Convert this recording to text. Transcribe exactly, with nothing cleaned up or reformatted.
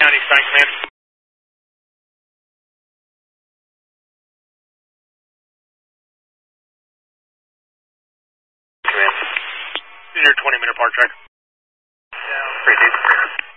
nine East Bank Command. Command. This is your twenty minute park track. Yeah, pretty decent.